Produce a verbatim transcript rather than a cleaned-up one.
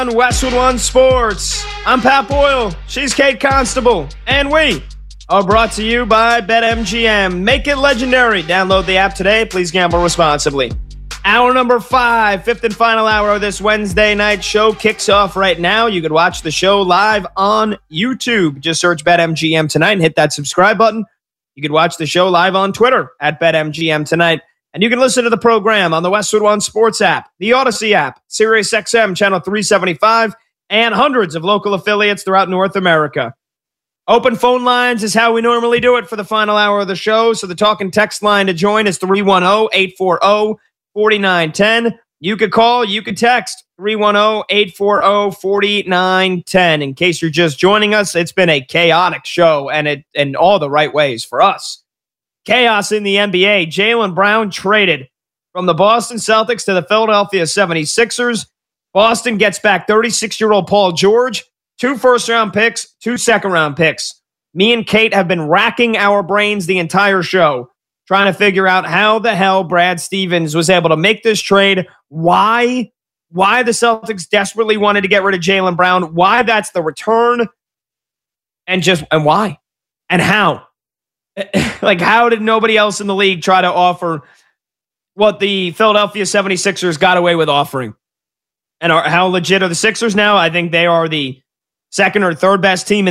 On Westwood One Sports, I'm Pat Boyle, she's Kate Constable, and we are brought to you by BetMGM. Make it legendary. Download the app today. Please gamble responsibly. Hour number five, fifth and final hour of this Wednesday night show kicks off right now. You could watch the show live on YouTube. Just search BetMGM tonight and hit that subscribe button. You could watch the show live on Twitter at BetMGM tonight. And you can listen to the program on the Westwood One Sports app, the Odyssey app, SiriusXM Channel three seventy-five, and hundreds of local affiliates throughout North America. Open phone lines is how we normally do it for the final hour of the show. So the talk and text line to join is three one zero, eight four zero, four nine one zero. You could call, you could text three one zero, eight four zero, four nine one zero. In case you're just joining us, it's been a chaotic show and it in all the right ways for us. Chaos in the N B A. Jaylen Brown traded from the Boston Celtics to the Philadelphia seventy-sixers. Boston gets back thirty-six-year-old Paul George, two first-round picks, two second-round picks. Me and Kate have been racking our brains the entire show, trying to figure out how the hell Brad Stevens was able to make this trade, why, why the Celtics desperately wanted to get rid of Jaylen Brown, why that's the return, and just and why, and how. Like, how did nobody else in the league try to offer what the Philadelphia seventy-sixers got away with offering? And are, how legit are the Sixers now? I think they are the second or third best team in